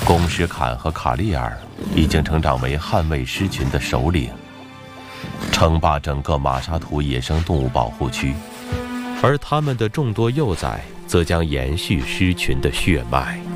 公什坎和卡利尔已经成长为捍卫狮群的首领，称霸整个马沙图野生动物保护区，而他们的众多幼崽则将延续狮群的血脉。